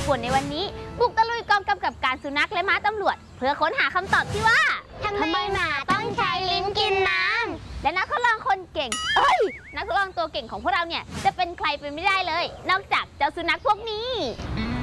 ป่วนในวันนี้บุกตะลุยกองกำกับการสุนัขและม้าตำรวจเพื่อค้นหาคำตอบที่ว่าทำไมหมาต้องใช้ลิ้นกินน้ำและนักทดลองคนเก่งนักทดลองตัวเก่งของพวกเราเนี่ยจะเป็นใครไปไม่ได้เลยนอกจากเจ้าสุนัขพวกนี้